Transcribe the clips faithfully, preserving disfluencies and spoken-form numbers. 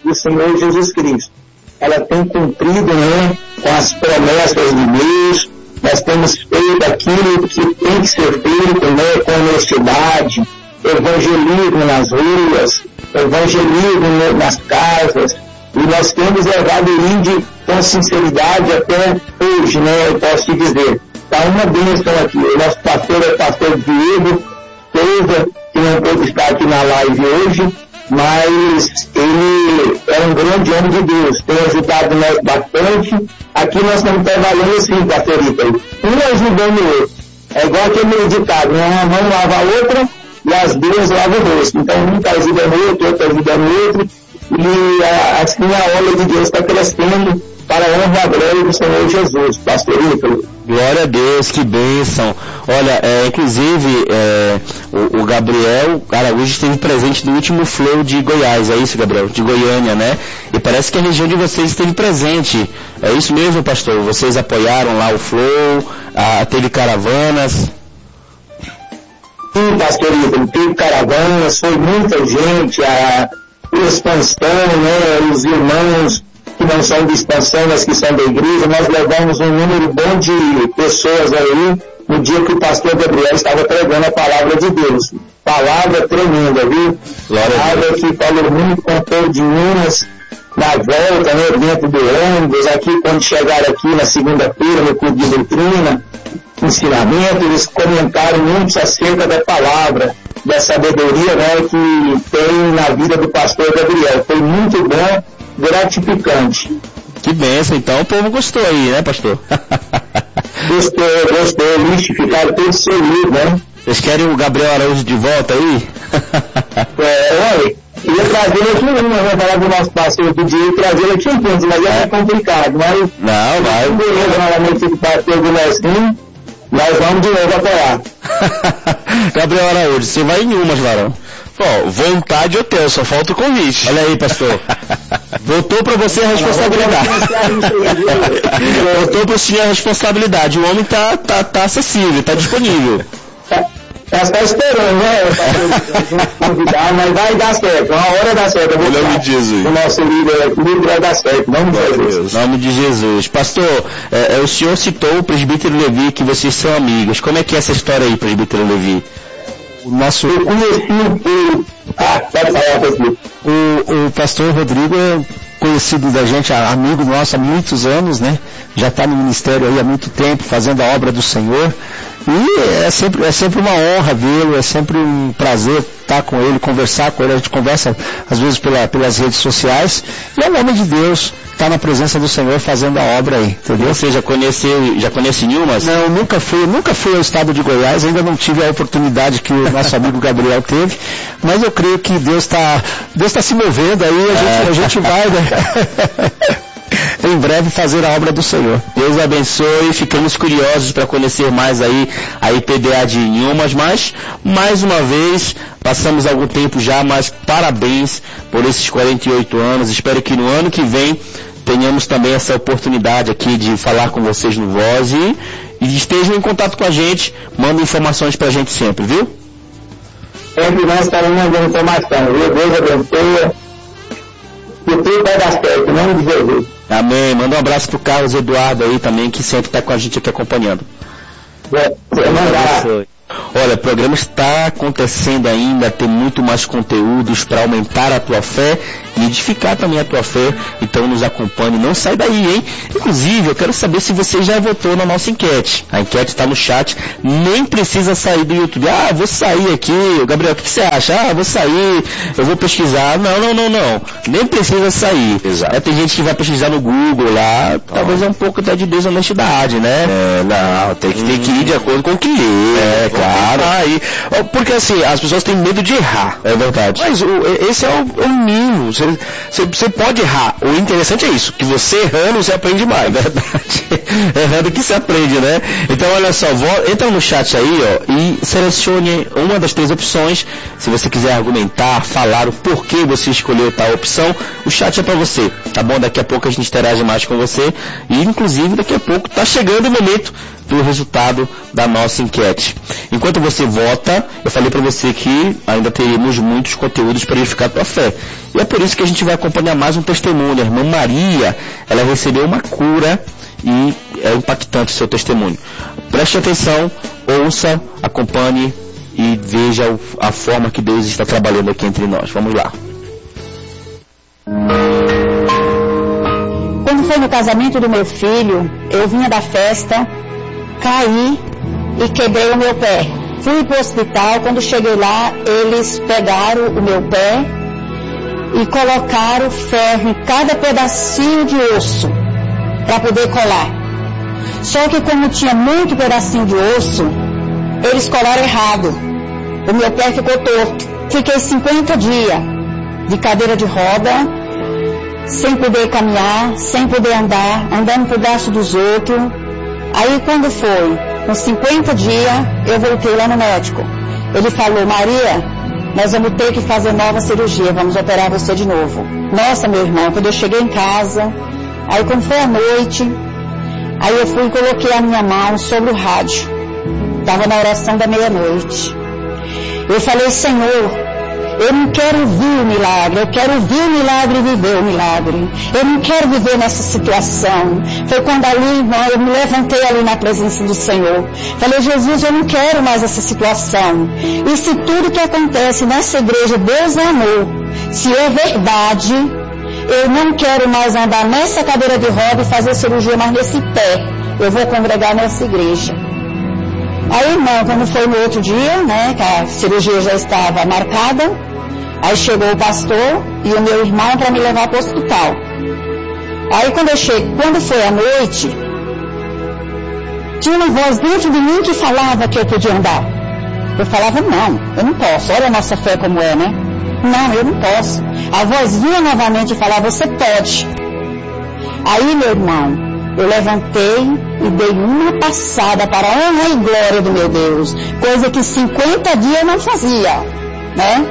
do Senhor Jesus Cristo. Ela tem cumprido, né, com as promessas de Deus. Nós temos feito aquilo que tem que ser feito, né, com honestidade, evangelismo nas ruas, evangelismo nas casas, e nós temos levado o I N D com sinceridade até hoje, né, eu posso te dizer. Está uma bênção aqui. O nosso pastor é o pastor Diego Souza, que não pôde estar aqui na live hoje, mas ele é um grande homem de Deus, tem ajudado nós bastante. Aqui nós estamos trabalhando assim, pastor Ítalo, um ajudando o outro. É igual aquele ditado, uma mão lava a outra e as duas lavam o rosto. Então um está ajudando o outro, outro ajudando o outro, e a, assim a obra de Deus está crescendo para a honra e a glória do Senhor Jesus, pastor Ítalo. Glória a Deus, que bênção. Olha, é, inclusive, é, o, o Gabriel Araújo esteve presente no último Flow de Goiás, é isso, Gabriel? De Goiânia, né? E parece que a região de vocês esteve presente. É isso mesmo, pastor? Vocês apoiaram lá o Flow, a, teve caravanas? Sim, pastor Ítalo, teve caravanas, foi muita gente, a expansão, né, os irmãos que não são de expansão, mas que são da igreja, nós levamos um número bom de pessoas aí no dia que o pastor Gabriel estava pregando a palavra de Deus. Palavra tremenda, viu? Palavra que falou muito com o povo de Minas, na volta, né, dentro do ônibus, aqui quando chegaram aqui na segunda-feira, no curso de doutrina, ensinamento, eles comentaram muito acerca da palavra, da sabedoria, né, que tem na vida do pastor Gabriel. Foi muito bom, gratificante. Que bênção, então o povo gostou aí, né, pastor? Gostou, gostou, vixe, ficaram todos felizes, né? Vocês querem o Gabriel Araújo de volta aí? É, olha, ia trazer ele aqui, não vai falar do nosso pastor do dia, trazer ele aqui um ponto, mas é, é complicado, mas... Não, vai. Beleza, novamente o pastor do Nestim, nós vamos de novo apoiar. Gabriel Araújo, você vai em umas, varão. Bom, vontade eu tenho, só falta o convite. Olha aí, pastor. Voltou para você a responsabilidade. Voltou para você a responsabilidade. O homem tá, tá, tá acessível, tá disponível. Já está esperando, né? Convidar, mas vai dar certo. Uma hora dá certo. Em nome de Jesus. O nosso líder, líder vai dar certo. Em nome de Jesus. Em nome de Jesus. Pastor, é, é, o senhor citou o presbítero Levi, que vocês são amigos. Como é que é essa história aí, presbítero Levi? O nosso... Eu conheci o... Ah, pode falar, pastor. O, o pastor Rodrigo é conhecido da gente, amigo nosso há muitos anos, né? Já está no ministério aí há muito tempo, fazendo a obra do Senhor. E é sempre, é sempre uma honra vê-lo, é sempre um prazer estar com ele, conversar com ele. A gente conversa às vezes pela, pelas redes sociais. E é um homem de Deus, está na presença do Senhor fazendo a obra aí, entendeu? Você já conheceu, já conhece Nilmas? Não, nunca fui, nunca fui ao estado de Goiás, ainda não tive a oportunidade que o nosso amigo Gabriel teve, mas eu creio que Deus está Deus tá se movendo aí, a gente, a gente vai, né? Em breve fazer a obra do Senhor. Deus abençoe, ficamos curiosos para conhecer mais aí a I P D A de Inhumas, mas mais uma vez passamos algum tempo já, mas parabéns por esses quarenta e oito anos. Espero que no ano que vem tenhamos também essa oportunidade aqui de falar com vocês no Voz e, e estejam em contato com a gente, mandem informações para a gente sempre, viu? Sempre nós estaremos mandando informação, viu? Deus abençoe. Que tudo vai dar certo, em nome de Jesus. Amém. Manda um abraço pro Carlos Eduardo aí também, que sempre está com a gente aqui acompanhando. É, é, Olha, o programa está acontecendo ainda, tem muito mais conteúdos para aumentar a tua fé e edificar também a tua fé. Então nos acompanhe, não sai daí, hein? Inclusive, eu quero saber se você já votou na nossa enquete. A enquete está no chat, nem precisa sair do YouTube. Ah, vou sair aqui. Gabriel, o que você acha? Ah, vou sair, eu vou pesquisar. Não, não, não, não. Nem precisa sair. Exato. É, tem gente que vai pesquisar no Google lá, oh. Talvez é um pouco até de desonestidade, né? É, não, tem que, hum. tem que ir de acordo com o que lê. É, claro. Aí, porque assim, as pessoas têm medo de errar. É verdade. Mas o, esse é o, o mínimo. Você, você, você pode errar. O interessante é isso, que você errando, você aprende mais. É verdade. Errando que se aprende, né? Então olha só, vo, entra no chat aí, ó, e selecione uma das três opções. Se você quiser argumentar, falar o porquê você escolheu tal opção, o chat é pra você, tá bom? Daqui a pouco a gente interage mais com você. E inclusive daqui a pouco tá chegando o momento do resultado da nossa enquete. Enquanto você vota, eu falei para você que ainda teríamos muitos conteúdos para edificar a tua fé. E é por isso que que a gente vai acompanhar mais um testemunho. A irmã Maria, ela recebeu uma cura e é impactante o seu testemunho. Preste atenção, ouça, acompanhe e veja a forma que Deus está trabalhando aqui entre nós. Vamos lá. Quando foi no casamento do meu filho, eu vinha da festa, caí e quebrei o meu pé. Fui para o hospital, quando cheguei lá, eles pegaram o meu pé e colocaram ferro em cada pedacinho de osso para poder colar. Só que como tinha muito pedacinho de osso, eles colaram errado. O meu pé ficou torto. Fiquei cinquenta dias de cadeira de roda, sem poder caminhar, sem poder andar, andando por braço dos outros. Aí quando foi, com cinquenta dias, eu voltei lá no médico. Ele falou: Maria, nós vamos ter que fazer nova cirurgia, vamos operar você de novo. Nossa, meu irmão, quando eu cheguei em casa, aí quando foi à noite, aí eu fui e coloquei a minha mão sobre o rádio. Estava na oração da meia-noite. Eu falei: Senhor, eu não quero ver o milagre, eu quero ver o milagre e viver o milagre. Eu não quero viver nessa situação. Foi quando ali, irmão, eu me levantei ali na presença do Senhor. Falei: Jesus, eu não quero mais essa situação. E se tudo que acontece nessa igreja, Deus é amor, se é verdade, eu não quero mais andar nessa cadeira de roda e fazer cirurgia mais nesse pé. Eu vou congregar nessa igreja. Aí, irmão, quando foi no outro dia, né, que a cirurgia já estava marcada, aí chegou o pastor e o meu irmão para me levar para o hospital. Aí quando eu cheguei, quando foi à noite, tinha uma voz dentro de mim que falava que eu podia andar. Eu falava: não, eu não posso, olha a nossa fé como é, né? Não, eu não posso. A voz vinha novamente e falava: você pode. Aí, meu irmão, eu levantei e dei uma passada para a honra e glória do meu Deus, coisa que cinquenta dias eu não fazia, né?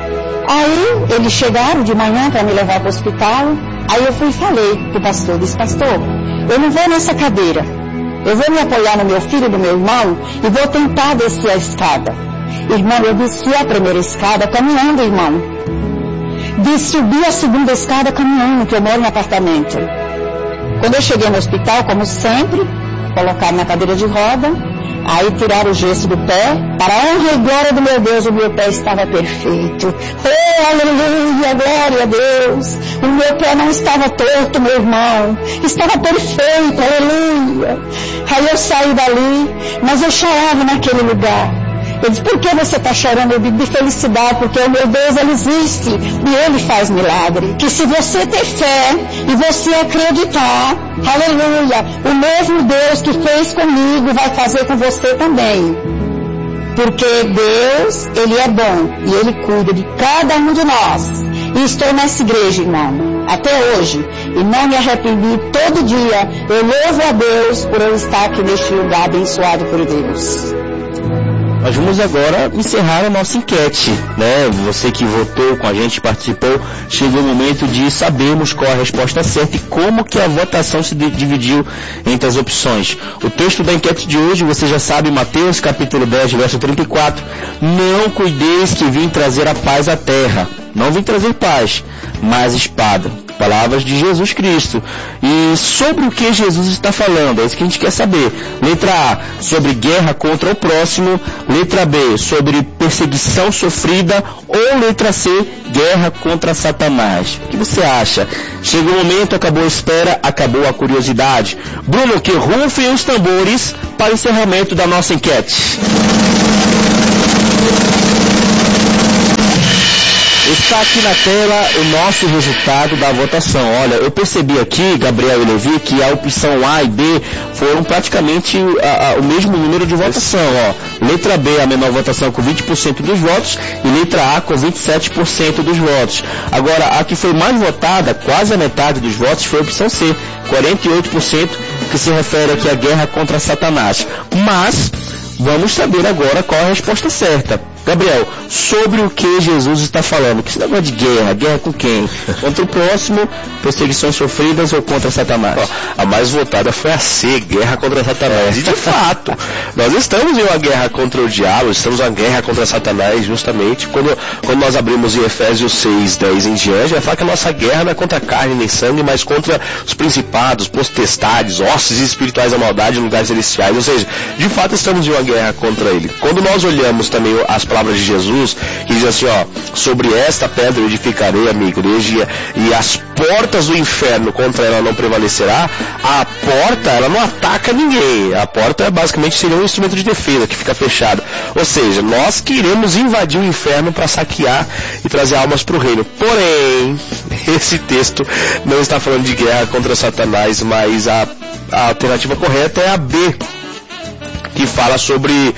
Aí eles chegaram de manhã para me levar para o hospital. Aí eu fui e falei para o pastor, disse: pastor, eu não vou nessa cadeira, eu vou me apoiar no meu filho e no meu irmão e vou tentar descer a escada. Irmão, eu desci a primeira escada caminhando, irmão. Desci, subi a segunda escada caminhando, que eu moro em apartamento. Quando eu cheguei no hospital, como sempre, colocaram na cadeira de roda, aí tiraram o gesso do pé, para a honra e glória do meu Deus, o meu pé estava perfeito. Oh, aleluia, glória a Deus. O meu pé não estava torto, meu irmão, estava perfeito, aleluia. Aí eu saí dali, mas eu chorava naquele lugar. Eu disse: por que você está chorando? Eu digo: de felicidade, porque o meu Deus, Ele existe e Ele faz milagre. Que se você ter fé e você acreditar, aleluia, o mesmo Deus que fez comigo vai fazer com você também. Porque Deus, Ele é bom e Ele cuida de cada um de nós. E estou nessa igreja, irmão, até hoje, e não me arrependi. Todo dia eu louvo a Deus por eu estar aqui neste lugar abençoado por Deus. Nós vamos agora encerrar a nossa enquete, né? Você que votou com a gente, participou, chegou o momento de sabermos qual a resposta certa e como que a votação se dividiu entre as opções. O texto da enquete de hoje, você já sabe, Mateus capítulo dez, verso trinta e quatro. Não cuideis que vim trazer a paz à terra. Não vim trazer paz, mas espada. Palavras de Jesus Cristo. E sobre o que Jesus está falando? É isso que a gente quer saber. Letra A, sobre guerra contra o próximo. Letra B, sobre perseguição sofrida. Ou letra C, guerra contra Satanás. O que você acha? Chegou o momento, acabou a espera, acabou a curiosidade. Bruno, que rufem os tambores para o encerramento da nossa enquete. Está aqui na tela o nosso resultado da votação. Olha, eu percebi aqui, Gabriel e Levi, que a opção A e B foram praticamente a, a, o mesmo número de votação. Ó. Letra B, a menor votação com vinte por cento dos votos, e letra A com vinte e sete por cento dos votos. Agora, a que foi mais votada, quase a metade dos votos, foi a opção C, quarenta e oito por cento, que se refere aqui à guerra contra Satanás. Mas, vamos saber agora qual é a resposta certa. Gabriel, sobre o que Jesus está falando? Que esse negócio de guerra, guerra com quem? Contra o próximo, perseguições sofridas ou contra Satanás? A mais votada foi a C, guerra contra Satanás. E de fato, nós estamos em uma guerra contra o diabo, estamos em uma guerra contra Satanás, justamente. Quando, quando nós abrimos em Efésios seis, dez em diante, vai falar que a nossa guerra não é contra carne nem sangue, mas contra os principados, potestades, hostes espirituais da maldade em lugares celestiais. Ou seja, de fato estamos em uma guerra contra ele. Quando nós olhamos também as palavras de Jesus, que diz assim, ó, sobre esta pedra eu edificarei a minha igreja e as portas do inferno contra ela não prevalecerá, a porta, ela não ataca ninguém. A porta basicamente seria um instrumento de defesa que fica fechado. Ou seja, nós queremos invadir o inferno para saquear e trazer almas para o reino. Porém, esse texto não está falando de guerra contra Satanás, mas a, a alternativa correta é a B, que fala sobre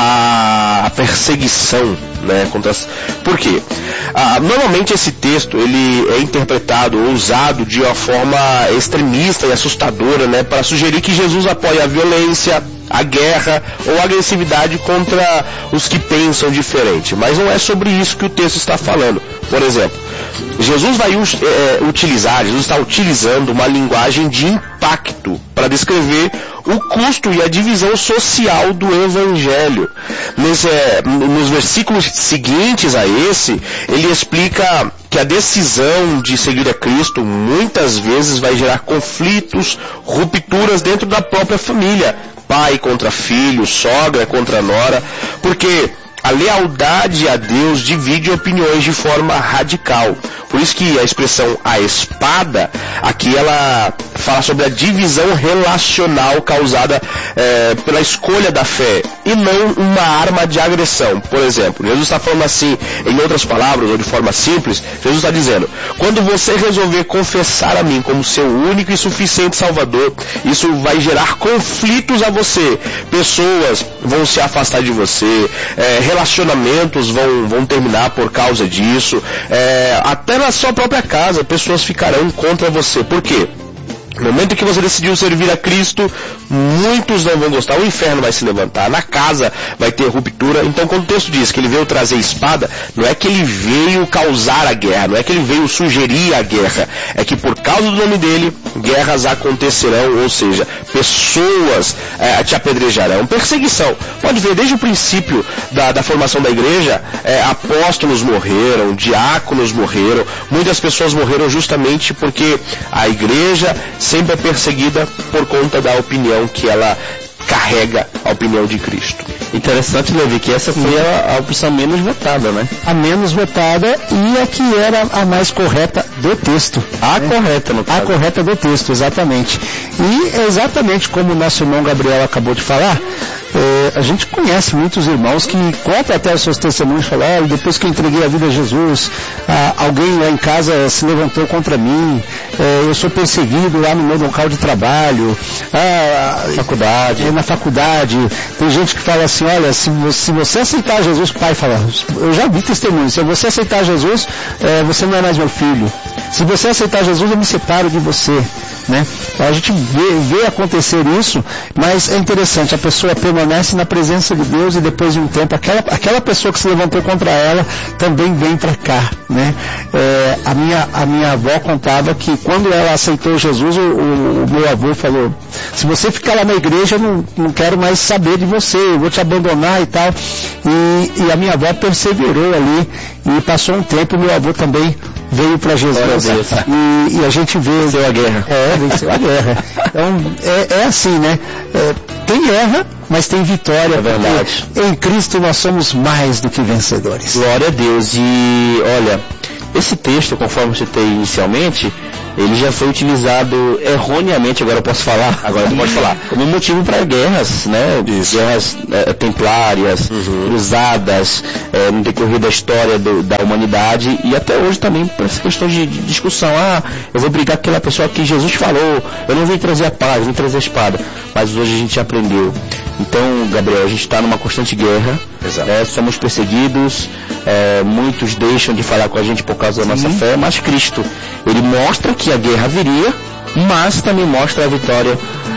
a, a perseguição, né, contra as... Por quê? Ah, normalmente esse texto ele é interpretado ou usado de uma forma extremista e assustadora, né, para sugerir que Jesus apoia a violência, a guerra ou a agressividade contra os que pensam diferente. Mas não é sobre isso que o texto está falando. Por exemplo, Jesus vai é, utilizar, Jesus está utilizando uma linguagem de impacto para descrever o custo e a divisão social do Evangelho. Nesse, é, nos versículos seguintes a esse, ele explica que a decisão de seguir a Cristo muitas vezes vai gerar conflitos, rupturas dentro da própria família. Pai contra filho, sogra contra nora, porque a lealdade a Deus divide opiniões de forma radical. Por isso que a expressão a espada, aqui ela fala sobre a divisão relacional causada é, pela escolha da fé e não uma arma de agressão. Por exemplo, Jesus está falando assim, em outras palavras ou de forma simples, Jesus está dizendo, quando você resolver confessar a mim como seu único e suficiente Salvador, isso vai gerar conflitos a você. Pessoas vão se afastar de você, é, relacionamentos vão, vão terminar por causa disso, é, até na sua própria casa pessoas ficarão contra você. Por quê? No momento que você decidiu servir a Cristo, muitos não vão gostar, o inferno vai se levantar, na casa vai ter ruptura. Então quando o texto diz que ele veio trazer espada, não é que ele veio causar a guerra, não é que ele veio sugerir a guerra, é que por causa do nome dele, guerras acontecerão, ou seja, pessoas é, te apedrejarão. Perseguição, pode ver desde o princípio da, da formação da igreja, é, apóstolos morreram, diáconos morreram, muitas pessoas morreram justamente porque a igreja sempre é perseguida por conta da opinião que ela carrega, a opinião de Cristo. Interessante, Levi, que essa foi a, a opção menos votada, né? A menos votada e a que era a mais correta do texto. A né? correta, no caso. A correta do texto, exatamente. E exatamente como o nosso irmão Gabriel acabou de falar, é, a gente conhece muitos irmãos que contam até os seus testemunhos, falam, ah, depois que eu entreguei a vida a Jesus, ah, alguém lá em casa se levantou contra mim, é, eu sou perseguido lá no meu local de trabalho, ah, faculdade. na faculdade. Tem gente que fala assim, olha, se você, se você aceitar Jesus, o pai fala, eu já vi testemunho, se você aceitar Jesus, é, você não é mais meu filho. Se você aceitar Jesus, eu me separo de você. Né? A gente vê, vê acontecer isso, mas é interessante, a pessoa permanece na presença de Deus e depois de um tempo, aquela, aquela pessoa que se levantou contra ela também vem para cá. Né? É, a, minha, a minha avó contava que quando ela aceitou Jesus, o, o, o meu avô falou, se você ficar lá na igreja, eu não, não quero mais saber de você, eu vou te abandonar e tal. E, e a minha avó perseverou ali e passou um tempo, o meu avô também veio para Jesus e, e a gente vê venceu a guerra. É, venceu a guerra. Então é, é assim, né? É, tem guerra, mas tem vitória. É verdade. Em Cristo nós somos mais do que vencedores. Glória a Deus. E olha, esse texto, conforme eu citei inicialmente, ele já foi utilizado erroneamente, agora eu posso falar, agora tu pode falar, como motivo para guerras, né? Isso. Guerras é, templárias, uhum. cruzadas, é, no decorrer da história do, da humanidade e até hoje também para essa questão de, de discussão. Ah, eu vou brigar com aquela pessoa que Jesus falou, eu não vim trazer a paz, vim trazer a espada. Mas hoje a gente aprendeu. Então, Gabriel, a gente está numa constante guerra, é, somos perseguidos, é, muitos deixam de falar com a gente por causa da Sim. nossa fé, mas Cristo, ele mostra que a guerra viria, mas também mostra a vitória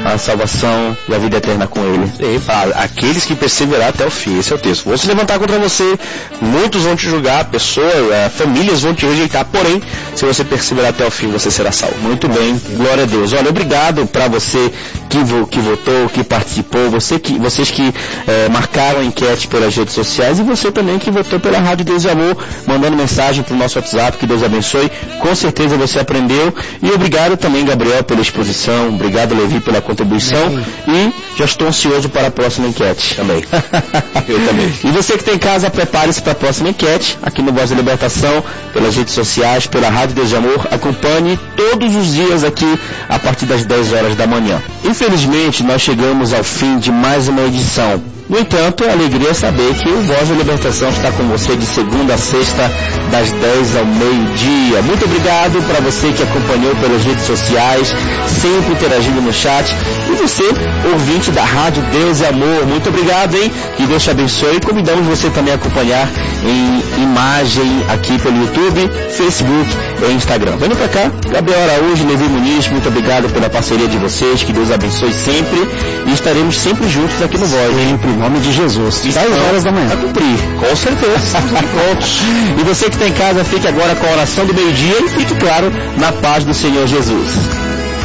a salvação e a vida eterna com Ele. E para aqueles que perseverar até o fim, esse é o texto. Vão se levantar contra você, muitos vão te julgar, pessoas, é, famílias vão te rejeitar, porém, se você perseverar até o fim, você será salvo. Muito bem, glória a Deus. Olha, obrigado para você que, vo, que votou, que participou, você que, vocês que é, marcaram a enquete pelas redes sociais e você também que votou pela Rádio Deus e Amor, mandando mensagem para o nosso WhatsApp, que Deus abençoe. Com certeza você aprendeu. E obrigado também, Gabriel, pela exposição. Obrigado, Levi, pela contribuição. Amém. E já estou ansioso para a próxima enquete também. Eu também. E você que tem em casa, prepare-se para a próxima enquete, aqui no Voz da Libertação, pelas redes sociais, pela Rádio Deus e Amor. Acompanhe todos os dias aqui, a partir das dez horas da manhã. Infelizmente, nós chegamos ao fim de mais uma edição. No entanto, a alegria é saber que o Voz da Libertação está com você de segunda a sexta, das dez ao meio-dia. Muito obrigado para você que acompanhou pelas redes sociais, sempre interagindo no chat. E você, ouvinte da Rádio Deus e Amor, muito obrigado, hein? Que Deus te abençoe. E convidamos você também a acompanhar em imagem aqui pelo YouTube, Facebook e Instagram. Vem pra cá, Gabriel Araújo, Levi Muniz, muito obrigado pela parceria de vocês. Que Deus abençoe sempre. E estaremos sempre juntos aqui no Voz. Sempre. Em nome de Jesus. dez horas da manhã. Para cumprir. Com certeza. E você que está em casa, fique agora com a oração do meio-dia e fique, claro, na paz do Senhor Jesus.